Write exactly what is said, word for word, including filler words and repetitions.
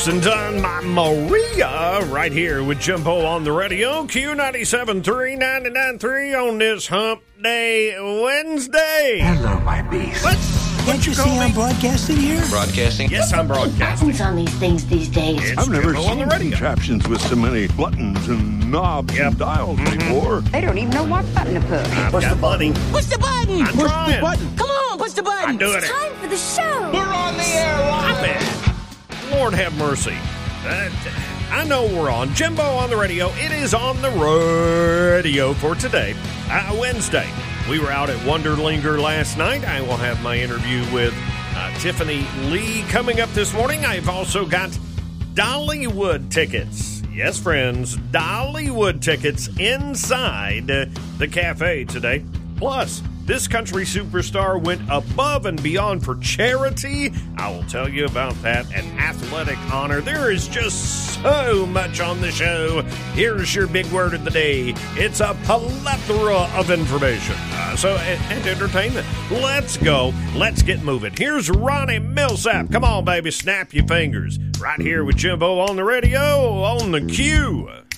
and done by Maria right here with Jimbo on the radio. Q ninety-seven point three, ninety-nine point three on this Hump Day Wednesday. Hello, my beast. What? Can't you see I'm broadcasting here? Broadcasting? Yes, I'm broadcasting. Buttons on these things these days. It's I've never Jimbo on the seen radio. contraptions with so many buttons and knobs Yep. and dials before. They don't even know what button to push. I've got buddy. Push the button! I'm push trying. the button! Come on, push the button! I'm doing it. Time for the show. We're on the air Stop live. it. Lord have mercy. Uh, I know we're on Jimbo on the radio. It is on the radio for today, uh, Wednesday. We were out at Wonderlinger last night. I will have my interview with uh, Tiffany Lee coming up this morning. I've also got Dollywood tickets. Yes, friends, Dollywood tickets inside uh, the cafe today. Plus, this country superstar went above and beyond for charity. I will tell you about that. An athletic honor. There is just so much on the show. Here's your big word of the day. It's a plethora of information. Uh, so, and, and entertainment. Let's go. Let's get moving. Here's Ronnie Millsap. Come on, baby. Snap your fingers. Right here with Jimbo on the radio on the Q.